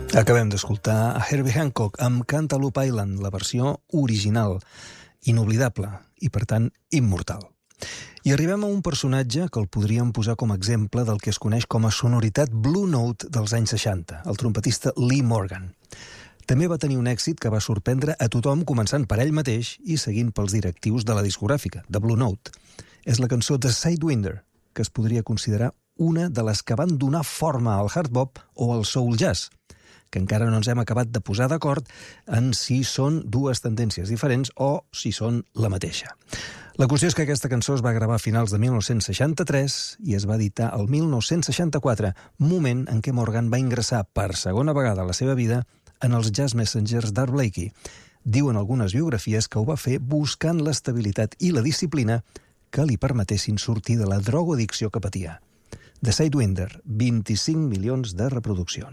Acabem d'escoltar a Herbie Hancock amb Cantaloupe Island, la versió original, inoblidable i, per tant, immortal. I arribem a un personatge que el podríem posar com a exemple del que es coneix com a sonoritat Blue Note dels anys 60, el trompetista Lee Morgan. També va tenir un èxit que va sorprendre a tothom, començant per ell mateix i seguint pels directius de la discogràfica, de Blue Note. És la cançó de Sidewinder, que es podria considerar una de les que van donar forma al hard bop o al soul jazz, que encara no ens hem acabat de posar d'acord en si són dues tendències diferents o si són la mateixa. La qüestió és que aquesta cançó es va gravar a finals de 1963 i es va editar el 1964, moment en què Morgan va ingressar per segona vegada a la seva vida en els Jazz Messengers d'Art Blakey. Diuen algunes biografies que ho va fer buscant l'estabilitat i la disciplina que li permetessin sortir de la drogoaddicció que patia. The Sidewinder, 25 milions de reproduccions.